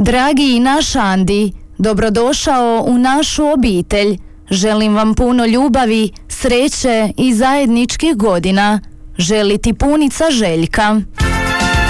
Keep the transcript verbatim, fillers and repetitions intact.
Dragi naš Andi, dobrodošao u našu obitelj. Želim vam puno ljubavi, sreće i zajedničkih godina. Želi ti punica Željka.